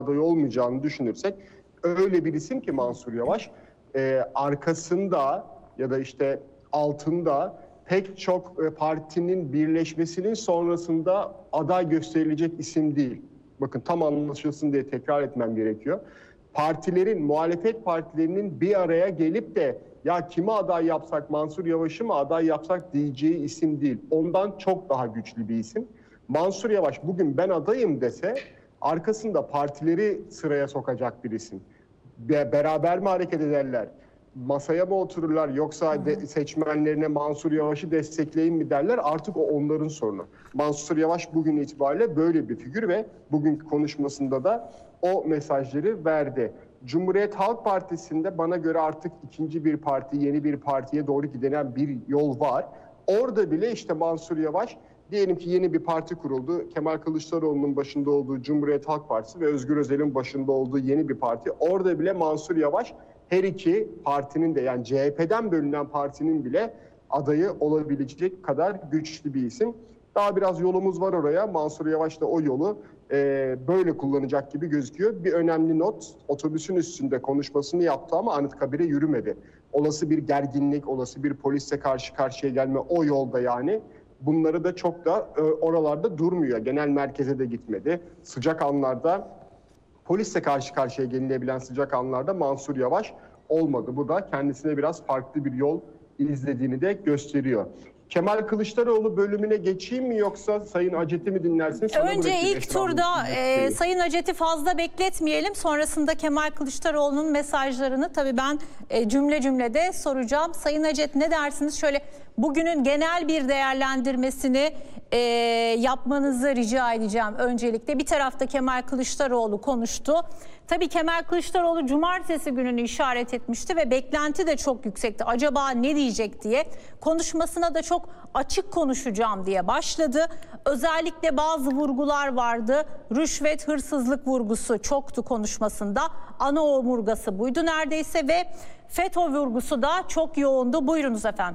adayı olmayacağını düşünürsek öyle bir isim ki Mansur Yavaş, arkasında ya da işte altında pek çok partinin birleşmesinin sonrasında aday gösterilecek isim değil. Bakın tam anlaşılsın diye tekrar etmem gerekiyor. Partilerin, muhalefet partilerinin bir araya gelip de ya kime aday yapsak, Mansur Yavaş'ı mı aday yapsak diyeceği isim değil. Ondan çok daha güçlü bir isim. Mansur Yavaş bugün ben adayım dese arkasında partileri sıraya sokacak bir isim. Beraber mi hareket ederler? Masaya mı otururlar yoksa seçmenlerine Mansur Yavaş'ı destekleyin mi derler? Artık o onların sorunu. Mansur Yavaş bugün itibariyle böyle bir figür ve bugünkü konuşmasında da o mesajları verdi. Cumhuriyet Halk Partisi'nde bana göre artık ikinci bir parti, yeni bir partiye doğru giden bir yol var. Orada bile işte Mansur Yavaş, diyelim ki yeni bir parti kuruldu. Kemal Kılıçdaroğlu'nun başında olduğu Cumhuriyet Halk Partisi ve Özgür Özel'in başında olduğu yeni bir parti. Orada bile Mansur Yavaş her iki partinin de, yani CHP'den bölünen partinin bile adayı olabilecek kadar güçlü bir isim. Daha biraz yolumuz var oraya. Mansur Yavaş da o yolu böyle kullanacak gibi gözüküyor. Bir önemli not, otobüsün üstünde konuşmasını yaptı ama Anıtkabir'e yürümedi. Olası bir gerginlik, olası bir polisle karşı karşıya gelme o yolda yani. Bunları da çok da oralarda durmuyor. Genel merkeze de gitmedi. Sıcak anlarda, polisle karşı karşıya gelinebilen sıcak anlarda Mansur Yavaş olmadı. Bu da kendisine biraz farklı bir yol izlediğini de gösteriyor. Kemal Kılıçdaroğlu bölümüne geçeyim mi yoksa Sayın Acet'i mi dinlersiniz? Önce ilk turda Sayın Acet'i fazla bekletmeyelim. Sonrasında Kemal Kılıçdaroğlu'nun mesajlarını tabii ben cümle cümlede soracağım. Sayın Acet, ne dersiniz? Şöyle bugünün genel bir değerlendirmesini yapmanızı rica edeceğim öncelikle. Bir tarafta Kemal Kılıçdaroğlu konuştu. Tabii Kemal Kılıçdaroğlu cumartesi gününü işaret etmişti ve beklenti de çok yüksekti. Acaba ne diyecek diye. Konuşmasına da çok açık konuşacağım diye başladı. Özellikle bazı vurgular vardı. Rüşvet, hırsızlık vurgusu çoktu konuşmasında. Ana omurgası buydu neredeyse ve FETÖ vurgusu da çok yoğundu. Buyurunuz efendim.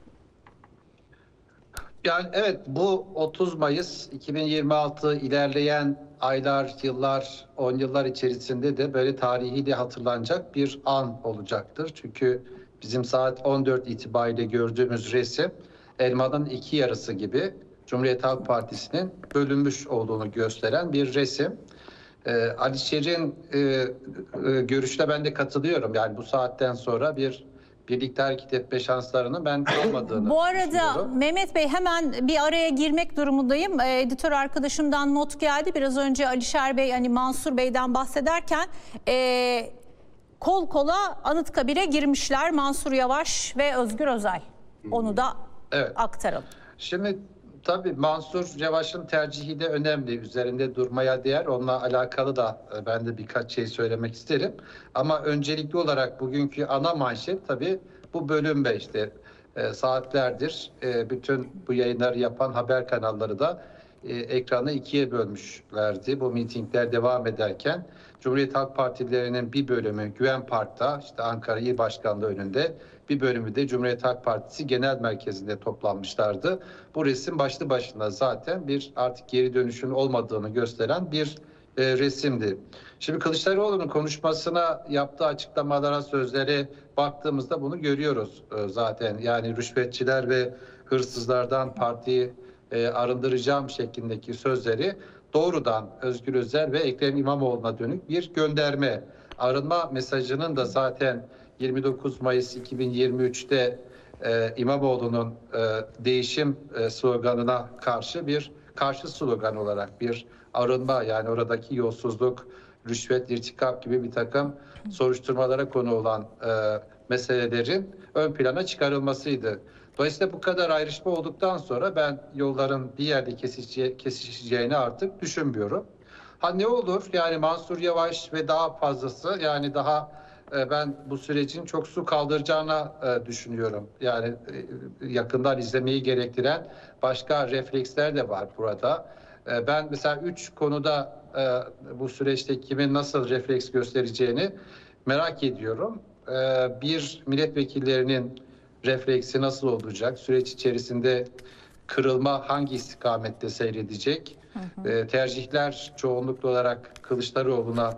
Yani evet, bu 30 Mayıs 2026 ilerleyen aylar, yıllar, 10 yıllar içerisinde de böyle tarihi de hatırlanacak bir an olacaktır. Çünkü bizim saat 14 itibariyle gördüğümüz resim elmanın iki yarısı gibi Cumhuriyet Halk Partisi'nin bölünmüş olduğunu gösteren bir resim. Alişer'in görüşüne ben de katılıyorum. Yani bu saatten sonra birlikte hareket etme şanslarının ben olmadığını Bu arada düşünüyorum. Mehmet Bey, hemen bir araya girmek durumundayım. Editör arkadaşımdan not geldi. Biraz önce Alişer Bey, hani Mansur Bey'den bahsederken kol kola Anıtkabir'e girmişler Mansur Yavaş ve Özgür Özel. Onu da aktaralım. Şimdi tabii Mansur Yavaş'ın tercihi de önemli. Üzerinde durmaya değer. Onunla alakalı da ben de birkaç şey söylemek isterim. Ama öncelikli olarak bugünkü ana manşet tabii bu bölünme işte. Saatlerdir bütün bu yayınları yapan haber kanalları da ekranı ikiye bölmüşlerdi. Bu mitingler devam ederken Cumhuriyet Halk Partilerinin bir bölümü Güven Park'ta, işte Ankara İl Başkanlığı önünde, bir bölümü de Cumhuriyet Halk Partisi Genel Merkezi'nde toplanmışlardı. Bu resim başlı başına zaten bir artık geri dönüşün olmadığını gösteren bir resimdi. Şimdi Kılıçdaroğlu'nun konuşmasına, yaptığı açıklamalara, sözlere baktığımızda bunu görüyoruz zaten. Yani rüşvetçiler ve hırsızlardan partiyi arındıracağım şeklindeki sözleri doğrudan Özgür Özel ve Ekrem İmamoğlu'na dönük bir gönderme. Arınma mesajının da zaten 29 Mayıs 2023'te İmamoğlu'nun değişim sloganına karşı bir karşı slogan olarak bir arınma, yani oradaki yolsuzluk, rüşvet, irtikap gibi bir takım soruşturmalara konu olan meselelerin ön plana çıkarılmasıydı. Dolayısıyla bu kadar ayrışma olduktan sonra ben yolların bir yerde kesişeceğini artık düşünmüyorum. Ha ne olur yani Mansur Yavaş ve daha fazlası, yani daha ben bu sürecin çok su kaldıracağını düşünüyorum. Yani yakından izlemeyi gerektiren başka refleksler de var burada. Ben mesela 3 konuda bu süreçte kimin nasıl refleks göstereceğini merak ediyorum. Bir, milletvekillerinin refleksi nasıl olacak? Süreç içerisinde kırılma hangi istikamette seyredecek? Tercihler çoğunlukla olarak Kılıçdaroğlu'na